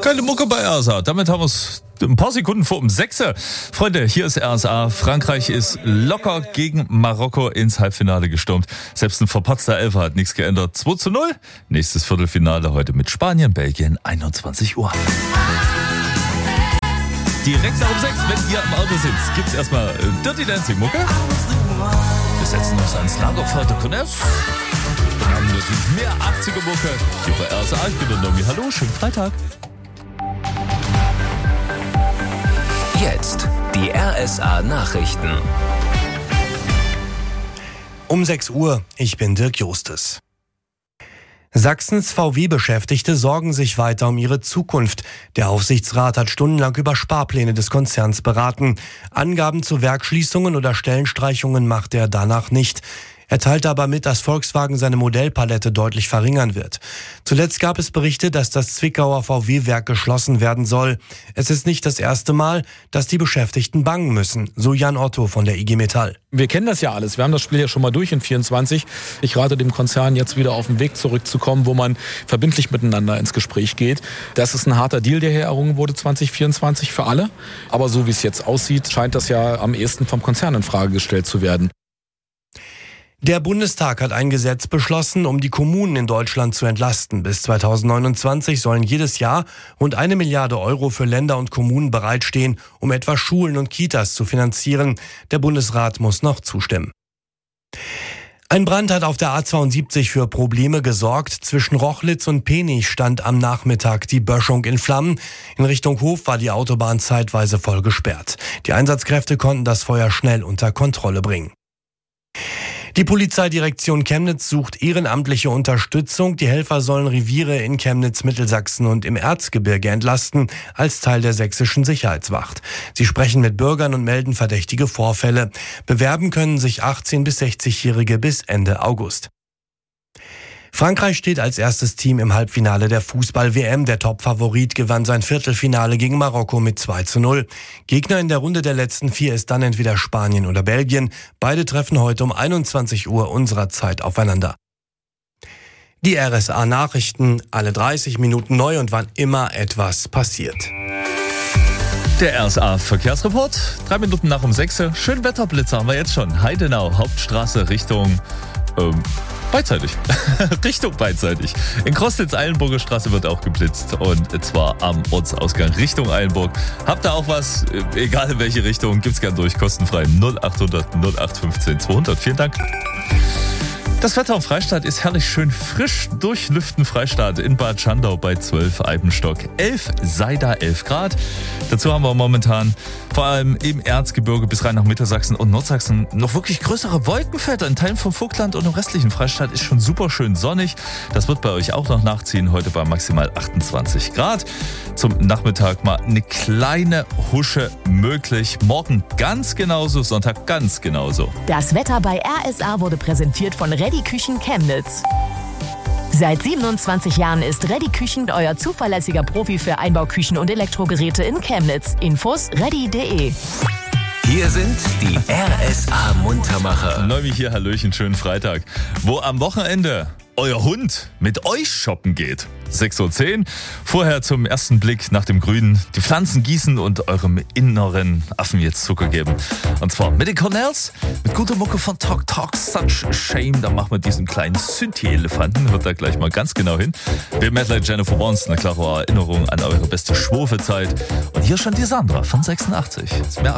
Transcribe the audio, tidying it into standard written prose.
Geile Mucke bei RSA. Damit haben wir es ein paar Sekunden vor 6. Freunde, hier ist RSA. Frankreich ist locker gegen Marokko ins Halbfinale gestürmt. Selbst ein verpatzter Elfer hat nichts geändert. 2:0. Nächstes Viertelfinale heute mit Spanien, Belgien, 21 Uhr. Direkt nach 6, wenn ihr im Auto sitzt, gibt's erstmal Dirty Dancing Mucke. Wir setzen uns ans Lagerfeuer der Connect. Wir haben natürlich mehr 80er Mucke. Hier bei RSA. Ich bin der Nomi. Hallo, schönen Freitag. Jetzt die RSA Nachrichten. Um 6 Uhr, ich bin Dirk Justes. Sachsens VW-Beschäftigte sorgen sich weiter um ihre Zukunft. Der Aufsichtsrat hat stundenlang über Sparpläne des Konzerns beraten. Angaben zu Werksschließungen oder Stellenstreichungen macht er danach nicht. Er teilte aber mit, dass Volkswagen seine Modellpalette deutlich verringern wird. Zuletzt gab es Berichte, dass das Zwickauer VW-Werk geschlossen werden soll. Es ist nicht das erste Mal, dass die Beschäftigten bangen müssen, so Jan Otto von der IG Metall. Wir kennen das ja alles. Wir haben das Spiel ja schon mal durch in 24. Ich rate dem Konzern jetzt wieder auf den Weg zurückzukommen, wo man verbindlich miteinander ins Gespräch geht. Das ist ein harter Deal, der hier errungen wurde 2024 für alle. Aber so wie es jetzt aussieht, scheint das ja am ehesten vom Konzern in Frage gestellt zu werden. Der Bundestag hat ein Gesetz beschlossen, um die Kommunen in Deutschland zu entlasten. Bis 2029 sollen jedes Jahr rund 1 Milliarde Euro für Länder und Kommunen bereitstehen, um etwa Schulen und Kitas zu finanzieren. Der Bundesrat muss noch zustimmen. Ein Brand hat auf der A72 für Probleme gesorgt. Zwischen Rochlitz und Penich stand am Nachmittag die Böschung in Flammen. In Richtung Hof war die Autobahn zeitweise voll gesperrt. Die Einsatzkräfte konnten das Feuer schnell unter Kontrolle bringen. Die Polizeidirektion Chemnitz sucht ehrenamtliche Unterstützung. Die Helfer sollen Reviere in Chemnitz, Mittelsachsen und im Erzgebirge entlasten, als Teil der sächsischen Sicherheitswacht. Sie sprechen mit Bürgern und melden verdächtige Vorfälle. Bewerben können sich 18- bis 60-Jährige bis Ende August. Frankreich steht als erstes Team im Halbfinale der Fußball-WM. Der Top-Favorit gewann sein Viertelfinale gegen Marokko mit 2:0. Gegner in der Runde der letzten 4 ist dann entweder Spanien oder Belgien. Beide treffen heute um 21 Uhr unserer Zeit aufeinander. Die RSA-Nachrichten, alle 30 Minuten neu und wann immer etwas passiert. Der RSA-Verkehrsreport, 3 Minuten nach 6. Schönwetterblitzer haben wir jetzt schon. Heidenau, Hauptstraße Richtung beidseitig. Richtung beidseitig. In Krosnitz-Eilenburger Straße wird auch geblitzt. Und zwar am Ortsausgang Richtung Eilenburg. Habt ihr auch was, egal in welche Richtung, gibt's gern durch, kostenfrei 0800 0815 200. Vielen Dank. Das Wetter im Freistaat ist herrlich schön frisch. Durchlüften Freistaat in Bad Schandau bei 12, Eibenstock 11, Seida 11 Grad. Dazu haben wir momentan vor allem im Erzgebirge bis rein nach Mittelsachsen und Nordsachsen noch wirklich größere Wolkenfelder. In Teilen vom Vogtland und im restlichen Freistaat ist schon super schön sonnig. Das wird bei euch auch noch nachziehen. Heute bei maximal 28 Grad. Zum Nachmittag mal eine kleine Husche möglich. Morgen ganz genauso, Sonntag ganz genauso. Das Wetter bei RSA wurde präsentiert von Reddy Küchen Chemnitz. Seit 27 Jahren ist Reddy Küchen euer zuverlässiger Profi für Einbauküchen und Elektrogeräte in Chemnitz. Infos reddy.de. Hier sind die RSA Muntermacher. Neuwi hier, Hallöchen, schönen Freitag. Wo am Wochenende euer Hund mit euch shoppen geht. 6:10 Uhr. Vorher zum ersten Blick nach dem Grünen. Die Pflanzen gießen und eurem inneren Affen jetzt Zucker geben. Und zwar mit den Cornells, mit guter Mucke von Talk Talk, Such a Shame. Da machen wir diesen kleinen Synthie-Elefanten. Hört da gleich mal ganz genau hin. Wir Metal Jennifer Bonds, eine klare Erinnerung an eure beste Schwurfezeit. Und hier schon die Sandra von 86. Ist mehr